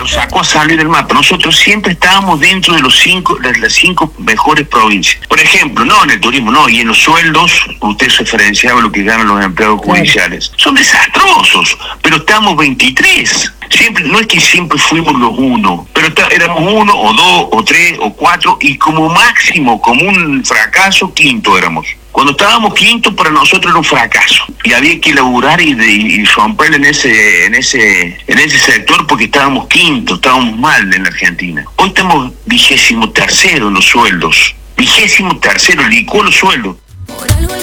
nos sacó a salir del mapa. Nosotros siempre estábamos dentro de las 5 mejores provincias. Por ejemplo, no en el turismo, no, y en los sueldos, usted referenciaba lo que ganan los empleados judiciales. Son desastrosos, pero estamos 23. Siempre, no es que siempre fuimos los uno, pero éramos 1 o 2 o 3 o 4 y como máximo, como un fracaso, quinto éramos. Cuando estábamos quinto, para nosotros era un fracaso y había que laburar y romper en ese sector porque estábamos quinto, estábamos mal en la Argentina. Hoy estamos 23º en los sueldos, 23º, licuó los sueldos.